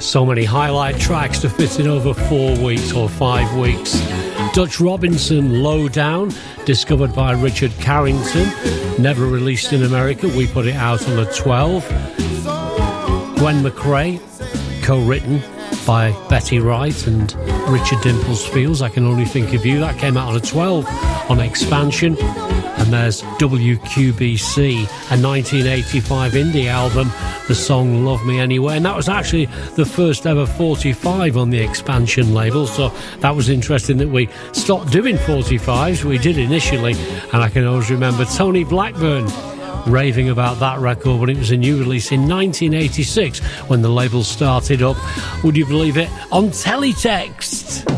So many highlight tracks to fit in over 4 weeks or 5 weeks. Dutch Robinson, Low Down, discovered by Richard Carrington, never released in America. We put it out on a 12. Gwen McRae, co-written by Betty Wright and Richard Dimples Fields, I Can Only Think of You. That came out on a 12 on Expansion. And there's WQBC, a 1985 indie album, the song Love Me Anyway. And that was actually the first ever 45 on the Expansion label. So that was interesting that we stopped doing 45s. We did initially. And I can always remember Tony Blackburn raving about that record when it was a new release in 1986 when the label started up. Would you believe it? On teletext.